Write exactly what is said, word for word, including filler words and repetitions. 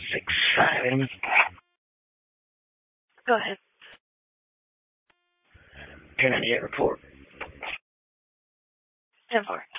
That's exciting. Go ahead. Ten ninety-eight report. ten four.